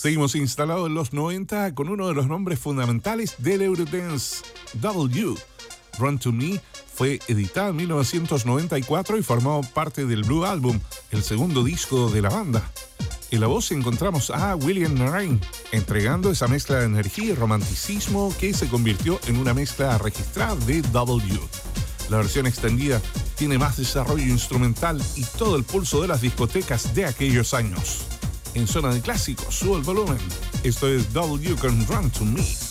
Seguimos instalados en los 90 con uno de los nombres fundamentales del Eurodance, W. Run to Me fue editada en 1994 y formó parte del Blue Album, el segundo disco de la banda. En la voz encontramos a William Narain, entregando esa mezcla de energía y romanticismo que se convirtió en una mezcla registrada de W. La versión extendida tiene más desarrollo instrumental y todo el pulso de las discotecas de aquellos años. En zona de clásicos, sube el volumen. Esto es W con Run to Me.